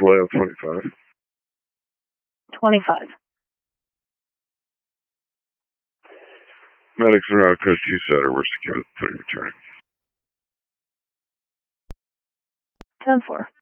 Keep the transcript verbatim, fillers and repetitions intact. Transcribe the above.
Layout twenty-five. twenty-five. Medics around Coast two Center. We're secured. Returning. ten four.